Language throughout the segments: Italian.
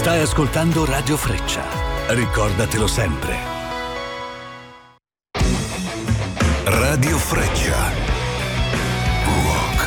Stai ascoltando Radio Freccia. Ricordatelo sempre. Radio Freccia. Rock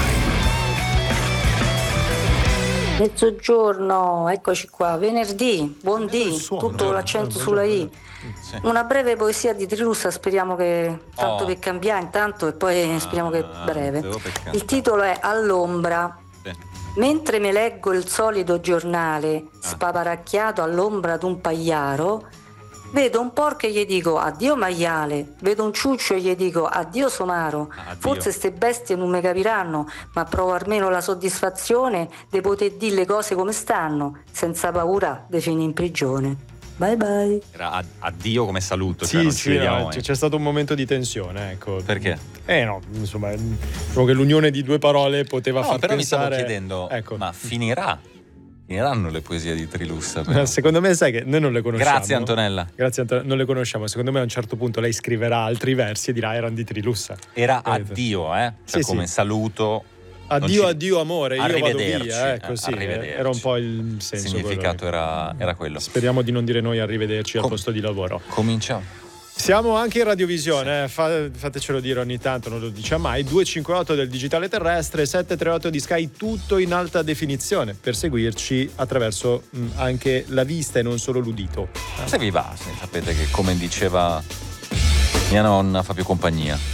Time. Mezzogiorno, eccoci qua, venerdì, buon dì, tutto l'accento sulla I. Sì. Una breve poesia di Trilussa, speriamo che tanto per cambiare intanto e poi speriamo che breve. Il titolo è All'ombra. Sì. Mentre me leggo il solito giornale spaparacchiato all'ombra d'un pagliaro, vedo un porco e gli dico addio maiale, vedo un ciuccio e gli dico addio somaro. Addio. Forse ste bestie non mi capiranno, ma provo almeno la soddisfazione di poter dire le cose come stanno, senza paura di finire in prigione. Bye bye. Era addio come saluto, Sì, cioè non ci sì, vediamo no, mai. c'è stato un momento di tensione, ecco. Perché? No, insomma, diciamo che l'unione di due parole poteva No, far però pensare. mi stavo chiedendo, ecco. ma finiranno le poesie di Trilussa? Però. Secondo me, sai che noi non le conosciamo. Grazie Antonella. Grazie Antonella, non le conosciamo. Secondo me a un certo punto lei scriverà altri versi e dirà erano di Trilussa. Era Capito? addio, cioè Sì, come sì. saluto. Addio, addio amore, io vado Arrivederci, via. Ecco, sì, arrivederci. era un po' il Il senso. significato era quello. Speriamo di non dire noi arrivederci al posto di lavoro. Cominciamo. Siamo anche in radiovisione, fatecelo dire ogni tanto, non lo dice mai. 258 del digitale terrestre, 738 di Sky, tutto in alta definizione per seguirci attraverso anche la vista e non solo l'udito. Se vi va, sapete che come diceva mia nonna fa più compagnia.